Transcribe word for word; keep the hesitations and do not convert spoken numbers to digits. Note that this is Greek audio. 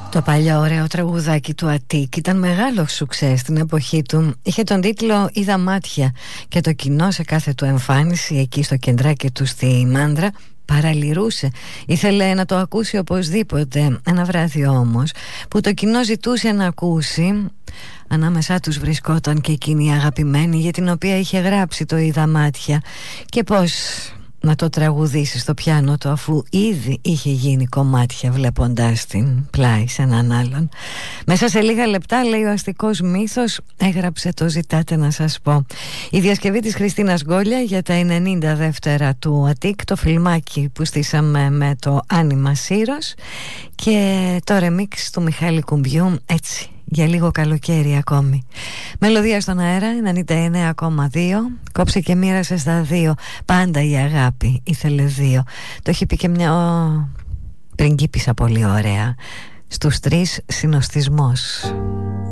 Το παλιό ωραίο τραγουδάκι του Αττικ ήταν μεγάλο σουξέ στην εποχή του. Είχε τον τίτλο «Είδα μάτια» και το κοινό σε κάθε του εμφάνιση εκεί στο κεντράκι του στη Μάντρα παραλυρούσε. Ήθελε να το ακούσει οπωσδήποτε. Ένα βράδυ όμως που το κοινό ζητούσε να ακούσει, ανάμεσά τους βρισκόταν και εκείνη η αγαπημένη για την οποία είχε γράψει το «Είδα μάτια». Και πώς να το τραγουδήσει στο πιάνο του αφού ήδη είχε γίνει κομμάτια βλέποντάς την πλάι σε έναν άλλον. Μέσα σε λίγα λεπτά, λέει ο αστικός μύθος, έγραψε το «Ζητάτε να σας πω». Η διασκευή της Χριστίνας Γκόλια για τα ενενήντα δεύτερα του Αττικ, το φιλμάκι που στήσαμε με το Άνιμα Σύρος, και το ρεμίξ του Μιχάλη Κουμπιού, έτσι για λίγο καλοκαίρι ακόμη. Μελωδία στον αέρα ενενήντα εννέα κόμμα δύο. Κόψε και μοίρασε στα δύο. Πάντα η αγάπη ήθελε δύο. Το έχει πει και μια ο... πριγκίπισσα πολύ ωραία. Στους τρεις συνοστισμός.